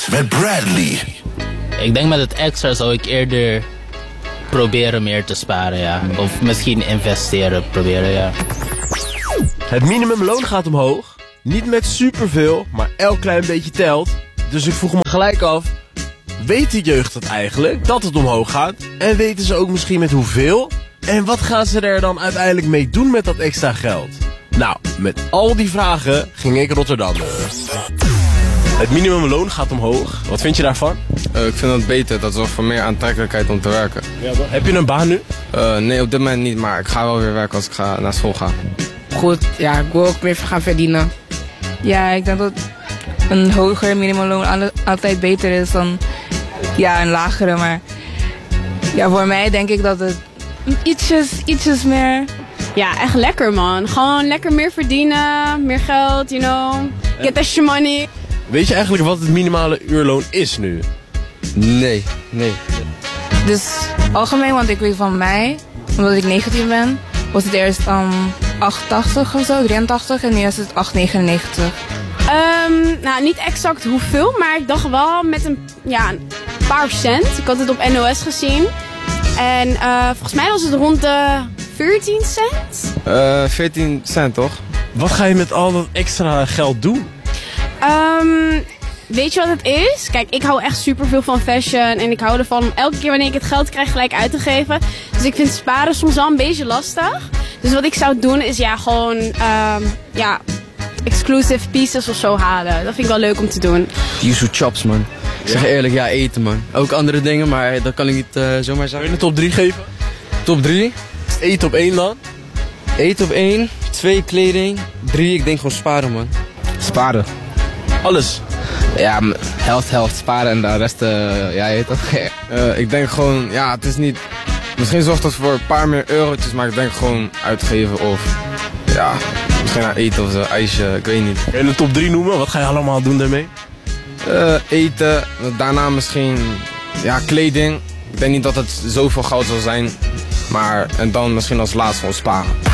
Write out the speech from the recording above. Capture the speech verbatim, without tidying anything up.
met Bradley. Ik denk met het extra zou ik eerder proberen meer te sparen, ja. Of misschien investeren, proberen, ja. Het minimumloon gaat omhoog. Niet met superveel, maar elk klein beetje telt. Dus ik vroeg me gelijk af, weet de jeugd dat eigenlijk, dat het omhoog gaat? En weten ze ook misschien met hoeveel? En wat gaan ze er dan uiteindelijk mee doen met dat extra geld? Nou, met al die vragen ging ik Rotterdam. Het minimumloon gaat omhoog. Wat vind je daarvan? Uh, ik vind dat beter. Dat zorgt voor meer aantrekkelijkheid om te werken. Ja, heb je een baan nu? Uh, nee, op dit moment niet, maar ik ga wel weer werken als ik ga, naar school ga. Goed, ja, ik wil ook meer gaan verdienen. Ja, ik denk dat een hoger minimumloon altijd beter is dan ja, een lagere. Maar ja, voor mij denk ik dat het ietsjes, ietsjes meer... Ja, echt lekker, man. Gewoon lekker meer verdienen, meer geld, you know. Get that shit money. Weet je eigenlijk wat het minimale uurloon is nu? Nee, nee. Dus algemeen, want ik weet van mij, omdat ik negentien ben, was het eerst um, achtentachtig of zo, drieëntachtig en nu is het acht negenennegentig. Um, nou, niet exact hoeveel, maar ik dacht wel met een, ja, een paar cent. Ik had het op N O S gezien. En uh, volgens mij was het rond de veertien cent. Uh, veertien cent, toch? Wat ga je met al dat extra geld doen? Um, weet je wat het is? Kijk, ik hou echt superveel van fashion. En ik hou ervan om elke keer wanneer ik het geld krijg gelijk uit te geven. Dus ik vind sparen soms wel een beetje lastig. Dus wat ik zou doen is ja, gewoon um, ja, exclusive pieces of zo halen. Dat vind ik wel leuk om te doen. Yuzu chops, man. Ik zeg eerlijk, ja, eten, man. Ook andere dingen, maar dat kan ik niet uh, zomaar zeggen. Wil je een top drie geven? Top drie? Eten op één dan? Eten op één, twee kleding, drie, ik denk gewoon sparen, man. Sparen. Alles? Ja, helft, helft sparen en de rest, uh, ja, je weet toch? uh, ik denk gewoon, ja, het is niet... Misschien zorgt dat voor een paar meer eurotjes, maar ik denk gewoon uitgeven of... Ja, misschien naar eten of zo, ijsje, ik weet niet. Kun je een top drie noemen? Wat ga je allemaal doen daarmee? Uh, eten, daarna misschien, ja, kleding. Ik denk niet dat het zoveel goud zal zijn, maar en dan misschien als laatste gewoon sparen.